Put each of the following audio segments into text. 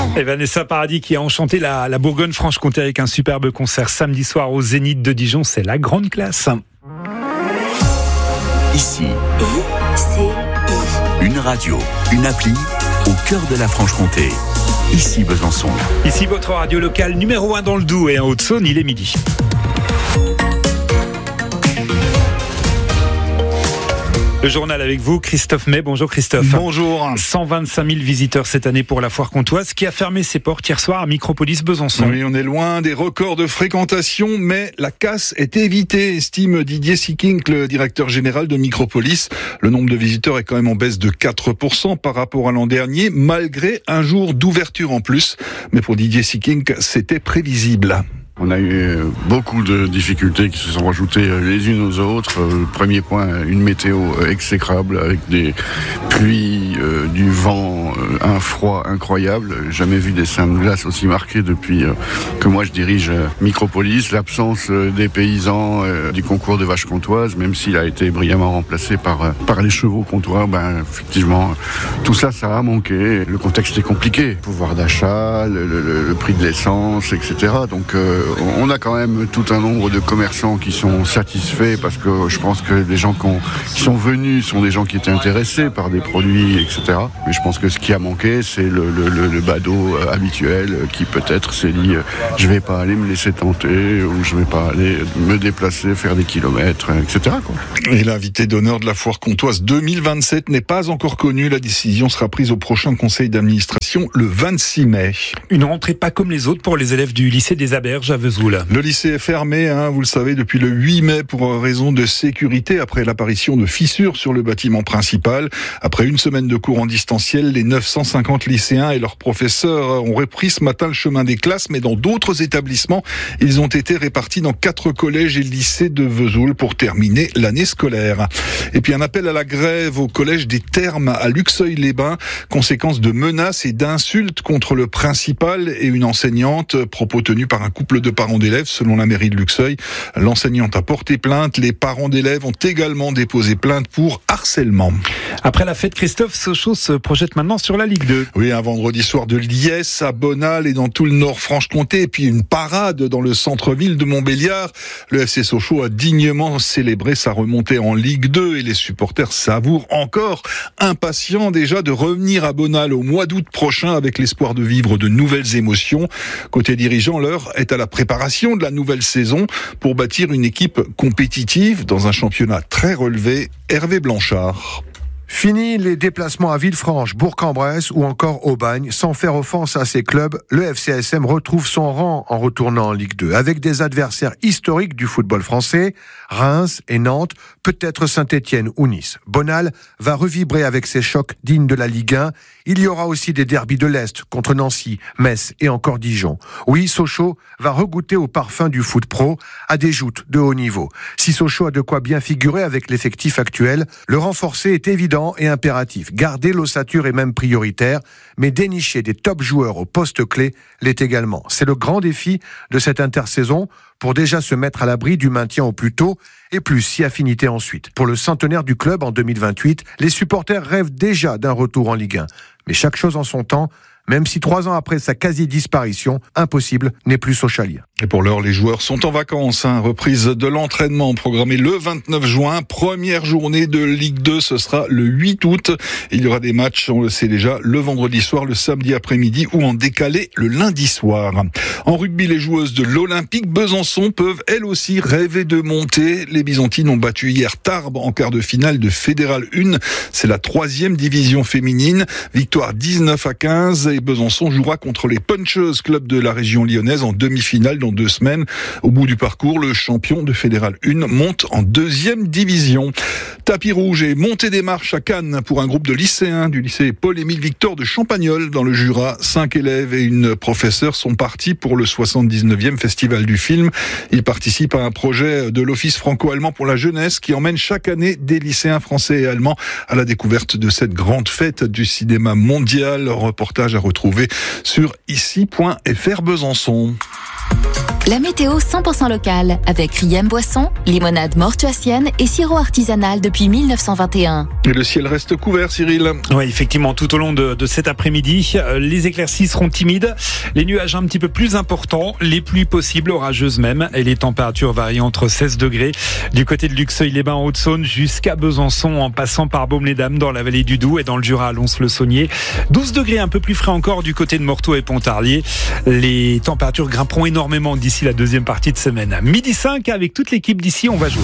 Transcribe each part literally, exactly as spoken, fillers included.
Et Vanessa Paradis qui a enchanté la, la Bourgogne-Franche-Comté avec un superbe concert samedi soir au Zénith de Dijon. C'est la grande classe. Ici, I C I. une radio, une appli au cœur de la Franche-Comté. Ici Besançon. Ici votre radio locale numéro un dans le Doubs et en Haute-Saône, il est midi. Le journal avec vous, Christophe May. Bonjour Christophe. Bonjour. cent vingt-cinq mille visiteurs cette année pour la foire comtoise qui a fermé ses portes hier soir à Micropolis Besançon. Oui, on est loin des records de fréquentation, mais la casse est évitée, estime Didier Sikink, le directeur général de Micropolis. Le nombre de visiteurs est quand même en baisse de quatre pour cent par rapport à l'an dernier, malgré un jour d'ouverture en plus. Mais pour Didier Sikink, c'était prévisible. On a eu beaucoup de difficultés qui se sont rajoutées les unes aux autres. Premier point, une météo exécrable avec des pluies, euh, du vent, euh, un froid incroyable. Jamais vu des seins de glace aussi marqués depuis euh, que moi je dirige Micropolis. L'absence euh, des paysans euh, du concours de vaches comtoises, même s'il a été brillamment remplacé par, euh, par les chevaux comtois, ben, effectivement, tout ça, ça a manqué. Le contexte est compliqué. Pouvoir d'achat, le, le, le prix de l'essence, et cetera. Donc, euh, on a quand même tout un nombre de commerçants qui sont satisfaits parce que je pense que les gens qui, ont, qui sont venus sont des gens qui étaient intéressés par des produits, et cetera. Mais je pense que ce qui a manqué, c'est le, le, le badaud habituel qui peut-être s'est dit euh, je vais pas aller me laisser tenter ou je vais pas aller me déplacer, faire des kilomètres, et cetera quoi. Et l'invité d'honneur de la foire comtoise deux mille vingt-sept n'est pas encore connu. La décision sera prise au prochain conseil d'administration le vingt-six mai. Une rentrée pas comme les autres pour les élèves du lycée des Aberges à Vesoul. Le lycée est fermé, hein, vous le savez, depuis le huit mai pour raison de sécurité après l'apparition de fissures sur le bâtiment principal. Après une semaine de cours en distanciel, les neuf cent cinquante lycéens et leurs professeurs ont repris ce matin le chemin des classes, mais dans d'autres établissements, ils ont été répartis dans quatre collèges et lycées de Vesoul pour terminer l'année scolaire. Et puis un appel à la grève au collège des Thermes à Luxeuil-les-Bains, conséquence de menaces et d'insultes contre le principal et une enseignante, propos tenus par un couple de parents d'élèves selon la mairie de Luxeuil. L'enseignante a porté plainte, les parents d'élèves ont également déposé plainte pour harcèlement. Après la fête, Christophe, Sochaux se projette maintenant sur la Ligue deux. Oui, un vendredi soir de liesse à Bonal et dans tout le Nord Franche-Comté, et puis une parade dans le centre-ville de Montbéliard. Le F C Sochaux a dignement célébré sa remontée en Ligue deux et les supporters savourent encore, impatients déjà de revenir à Bonal au mois d'août prochain avec l'espoir de vivre de nouvelles émotions. Côté dirigeant, l'heure est à la préparation de la nouvelle saison pour bâtir une équipe compétitive dans un championnat très relevé. Hervé Blanchard. Fini les déplacements à Villefranche, Bourg-en-Bresse ou encore Aubagne. Sans faire offense à ces clubs, le F C S M retrouve son rang en retournant en Ligue deux, avec des adversaires historiques du football français, Reims et Nantes, peut-être Saint-Étienne ou Nice. Bonal va revibrer avec ses chocs dignes de la Ligue un. Il y aura aussi des derbys de l'Est contre Nancy, Metz et encore Dijon. Oui, Sochaux va regoûter au parfum du foot pro, à des joutes de haut niveau. Si Sochaux a de quoi bien figurer avec l'effectif actuel, le renforcer est évident et impératif. Garder l'ossature est même prioritaire, mais dénicher des top joueurs au poste clé l'est également. C'est le grand défi de cette intersaison pour déjà se mettre à l'abri du maintien au plus tôt et plus si affinité ensuite. Pour le centenaire du club en deux mille vingt-huit, les supporters rêvent déjà d'un retour en Ligue un. Mais chaque chose en son temps, même si trois ans après sa quasi-disparition, impossible n'est plus Sochalier. Et pour l'heure, les joueurs sont en vacances. Hein. Reprise de l'entraînement programmée le vingt-neuf juin. Première journée de Ligue deux, ce sera le huit août. Il y aura des matchs, on le sait déjà, le vendredi soir, le samedi après-midi ou en décalé le lundi soir. En rugby, les joueuses de l'Olympique Besançon peuvent elles aussi rêver de monter. Les Byzantines ont battu hier Tarbes en quart de finale de Fédéral un. C'est la troisième division féminine. Victoire dix-neuf à quinze. Et Besançon jouera contre les Puncheuses, club de la région lyonnaise, en demi-finale dans deux semaines. Au bout du parcours, le champion de Fédéral un monte en deuxième division. Tapis rouge et montée des marches à Cannes pour un groupe de lycéens du lycée Paul-Émile Victor de Champagnole dans le Jura. Cinq élèves et une professeure sont partis pour le soixante-dix-neuvième festival du film. Ils participent à un projet de l'Office franco-allemand pour la jeunesse qui emmène chaque année des lycéens français et allemands à la découverte de cette grande fête du cinéma mondial. Reportage à retrouver sur ici point f r Besançon. La météo cent pour cent locale avec Riem Boisson, limonade mortuacienne et sirop artisanal depuis mille neuf cent vingt et un. Et le ciel reste couvert, Cyril. Oui, effectivement, tout au long de, de cet après-midi, les éclaircies seront timides, les nuages un petit peu plus importants, les pluies possibles, orageuses même, et les températures varient entre seize degrés du côté de Luxeuil-les-Bains en Haute-Saône jusqu'à Besançon en passant par Baume-les-Dames dans la vallée du Doubs et dans le Jura à Lons-le-Saunier. douze degrés un peu plus frais encore du côté de Morteau et Pontarlier. Les températures grimperont énormément d'ici la deuxième partie de semaine. Midi cinq, avec toute l'équipe d'ici, on va jouer.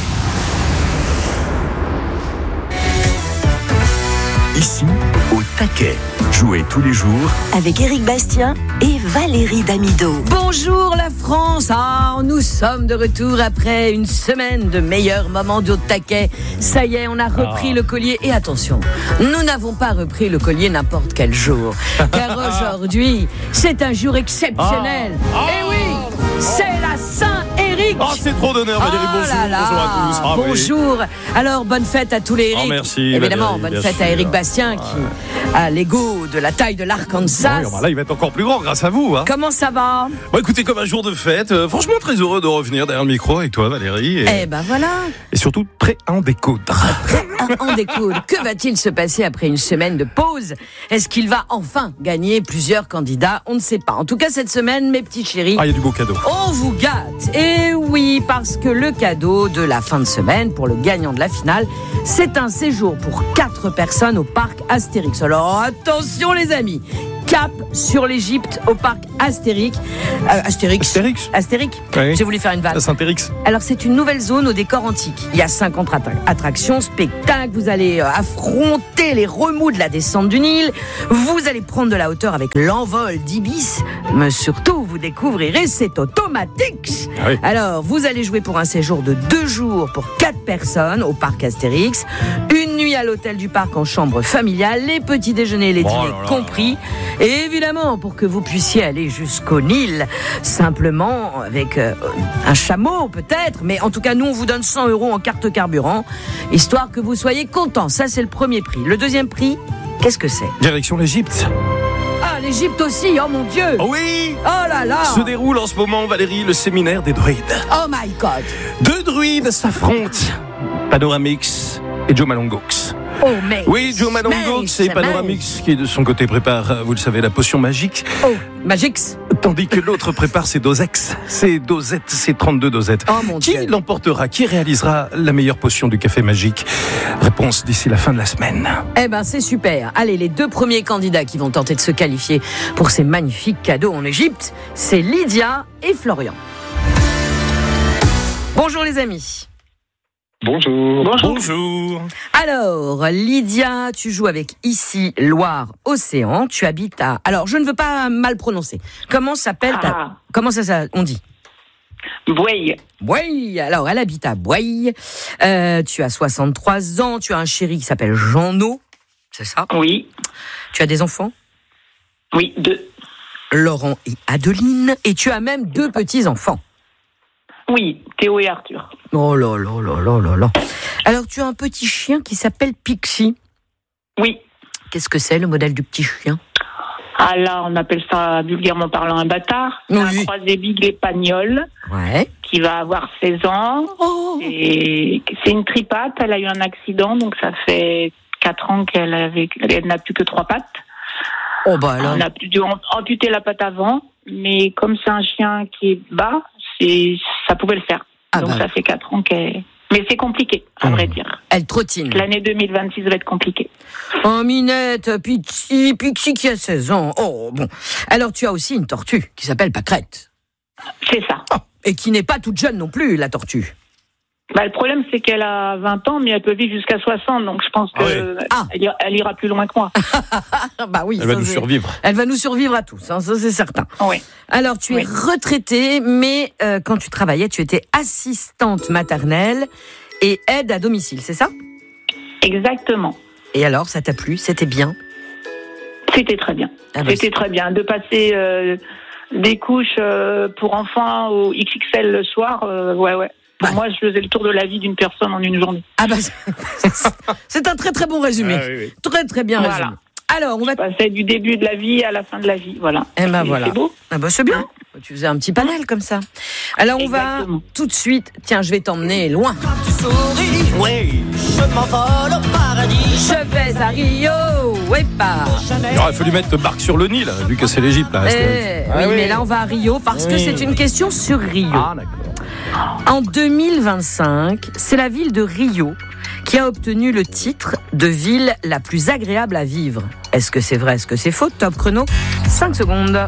Ici, au taquet. Jouez tous les jours Avec Éric Bastien et Valérie Damido. Bonjour la France. Ah, nous sommes de retour après une semaine de meilleurs moments du taquet. Ça y est, on a repris ah. le collier. Et attention, nous n'avons pas repris le collier n'importe quel jour. Car aujourd'hui, c'est un jour exceptionnel. Ah. Et oui, c'est la Saint-Éric. Oh, c'est trop d'honneur, Valérie. Oh bonjour. Là là. Bonjour à tous. Ah, bonjour. Oui. Alors, bonne fête à tous les Éric. Oh, merci. Évidemment, Valérie, bonne fête sûr. à Éric Bastien qui a l'ego de la taille de l'Arkansas. Oui, bah là, il va être encore plus grand grâce à vous. Hein. Comment ça va? Bah, écoutez, comme un jour de fête. Euh, franchement, très heureux de revenir derrière le micro avec toi, Valérie. Et, eh ben voilà. Et surtout, prêt à en découdre. Prêt à en découdre. Que va-t-il se passer après une semaine de pause? Est-ce qu'il va enfin gagner plusieurs candidats? On ne sait pas. En tout cas, cette semaine, mes petits chéris, Ah, il y a du beau cadeau. on vous gâte. Et oui, parce que le cadeau de la fin de semaine pour le gagnant de la finale, c'est un séjour pour quatre personnes au parc Astérix. Alors attention les amis, cap sur l'Égypte au parc Astérix. Euh, Astérix. Astérix. Astérix. Oui. J'ai voulu faire une vanne. Saint-Érix. Alors c'est une nouvelle zone au décor antique. Il y a cinquante attra- attractions, spectacles, vous allez euh, affronter les remous de la descente du Nil, vous allez prendre de la hauteur avec l'envol d'Ibis, mais surtout vous découvrirez cet automatique. Ah oui. Alors vous allez jouer pour un séjour de deux jours pour quatre personnes au parc Astérix, une nuit à l'hôtel du parc en chambre familiale, les petits déjeuners et les Oh dîners là là compris, et évidemment pour que vous puissiez aller jusqu'au Nil, simplement avec euh, un chameau peut-être, mais en tout cas nous on vous donne cent euros en carte carburant, histoire que vous soyez contents. Ça c'est le premier prix. Le deuxième prix, qu'est-ce que c'est? Direction l'Égypte. Ah, l'Égypte aussi, oh mon Dieu. Oh oui. Oh là là. Se déroule en ce moment, Valérie, le séminaire des druides. Oh my God. Deux druides s'affrontent. Panoramix et Joe Malongox. Oh mais. Oui, Joe Malongox et Panoramix qui de son côté prépare, vous le savez, la potion magique. Oh, Magix. Tandis que l'autre prépare ses dosex, ses dosettes, ses trente-deux dosettes. Oh mon Qui Dieu. l'emportera? Qui réalisera la meilleure potion du café magique? Réponse d'ici la fin de la semaine. Eh ben c'est super. Allez, les deux premiers candidats qui vont tenter de se qualifier pour ces magnifiques cadeaux en Égypte, c'est Lydia et Florian. Bonjour les amis. Bonjour. Bonjour. Alors, Lydia, tu joues avec Ici Loire Océan. Tu habites à... Alors, je ne veux pas mal prononcer. Comment s'appelle ta... Ah. Comment ça, ça on dit? Bouaille. Bouaille. Alors, elle habite à Bouaille. Euh, tu as soixante-trois ans. Tu as un chéri qui s'appelle Jean-No. C'est ça? Oui. Tu as des enfants? Oui, deux. Laurent et Adeline. Et tu as même deux petits-enfants. Oui, Théo et Arthur. Oh là là là là là là. Alors, tu as un petit chien qui s'appelle Pixie. Oui. Qu'est-ce que c'est, le modèle du petit chien? Ah là, on appelle ça vulgairement parlant un bâtard. C'est Oui. un croisé bigle espagnol Ouais. qui va avoir seize ans. Oh. Et c'est une tripate. Elle a eu un accident, donc ça fait quatre ans qu'elle avait, elle n'a plus que trois pattes. Oh bah alors. On a dû amputer la patte avant, mais comme c'est un chien qui est bas, c'est, ça pouvait le faire. Ah donc bah. ça fait quatre ans qu'elle... Mais c'est compliqué, à vrai dire. Elle trottine. L'année deux mille vingt-six va être compliquée. Oh, Minette, Pixie, Pixie qui a seize ans. Oh, bon. Alors, tu as aussi une tortue qui s'appelle Pâquerette. C'est ça. Oh, et qui n'est pas toute jeune non plus, la tortue. Bah, le problème, c'est qu'elle a vingt ans, mais elle peut vivre jusqu'à soixante, donc je pense Ah qu'elle ouais. Ah. ira, elle ira plus loin que moi. Bah oui. Elle va ça, nous c'est- survivre. Elle va nous survivre à tous, hein, ça c'est certain. Oui. Alors, tu es Oui. retraitée, mais euh, quand tu travaillais, tu étais assistante maternelle et aide à domicile, c'est ça? Exactement. Et alors, ça t'a plu? C'était bien? C'était très bien. Ah bah, C'était très bien. De passer euh, des couches euh, pour enfants au X X L le soir, euh, ouais, ouais. Pour Ouais. moi, je faisais le tour de la vie d'une personne en une journée. Ah bah, c'est- c'est un très très bon résumé. Ah oui, oui. Très très bien Voilà. résumé. Alors, on va... Je passais du début de la vie à la fin de la vie, voilà. Eh ben Et voilà. C'est beau. Ah bah c'est bien. Tu faisais un petit panel comme ça. Alors on Exactement. va tout de suite. Tiens, je vais t'emmener loin. Tu souris, oui, je m'envole au paradis. Je vais à Rio. Ouais, pas. Il aurait fallu mettre Barque sur le Nil, vu que c'est l'Égypte là. Eh, C'était- oui, mais là on va à Rio parce que Oui. c'est une question sur Rio. Ah, d'accord. En deux mille vingt-cinq, c'est la ville de Rio qui a obtenu le titre de ville la plus agréable à vivre. Est-ce que c'est vrai, est-ce que c'est faux? Top chrono, cinq secondes.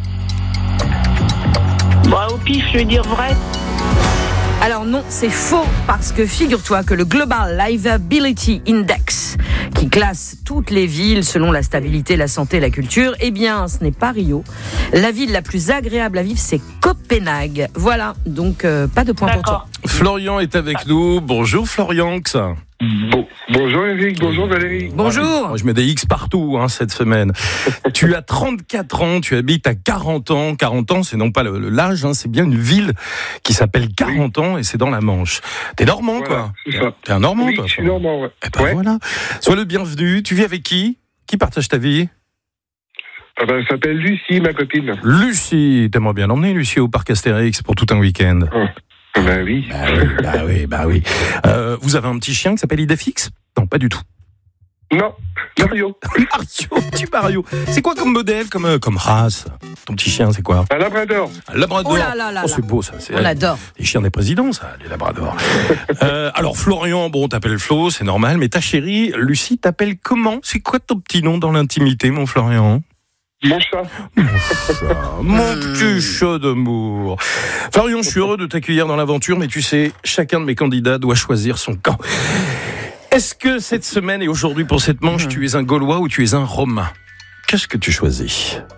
Bah, au pif, je vais dire vrai. Alors non, c'est faux, parce que figure-toi que le Global Livability Index, qui classe toutes les villes selon la stabilité, la santé, la culture, eh bien, ce n'est pas Rio. La ville la plus agréable à vivre, c'est Copenhague. Voilà, donc euh, pas de point pour toi. D'accord. Florian est avec nous. Bonjour Florian. Bon, bonjour Eric, bonjour Valérie. Bonjour. Moi, je mets des X partout hein, cette semaine. Tu as trente-quatre ans, tu habites à quarante ans. quarante ans, c'est non pas le, le- l'âge, hein, c'est bien une ville qui s'appelle quarante ans et c'est dans la Manche. T'es normand, Voilà, quoi. c'est ça. T'es un normand, Oui, toi. je suis Florian. normand, ouais. Eh ben Ouais. voilà. Sois le bienvenu. Tu vis avec qui? Qui partage ta vie? Ah ben, elle s'appelle Lucie, ma copine. Lucie. T'aimerais bien l'emmener, Lucie, au parc Astérix pour tout un week-end? Ben oui. Bah oui, bah oui, bah oui. Euh, vous avez un petit chien qui s'appelle Idéfix? Non, pas du tout. Non, Mario. Mario, petit Mario. C'est quoi comme modèle, comme, euh, comme race? Ton petit chien, c'est quoi? Un labrador. Un labrador. Oh là là là Oh, là. c'est beau, ça. C'est On l'adore. les chiens des présidents, ça, les labradors. euh, alors, Florian, bon, t'appelles Flo, c'est normal, mais ta chérie, Lucie, t'appelle comment? C'est quoi ton petit nom dans l'intimité, mon Florian? Mon chat. Mon petit chat d'amour. Florian, je suis heureux de t'accueillir dans l'aventure, mais tu sais, chacun de mes candidats doit choisir son camp. Est-ce que cette semaine et aujourd'hui pour cette manche, tu es un Gaulois ou tu es un Romain? Qu'est-ce que tu choisis?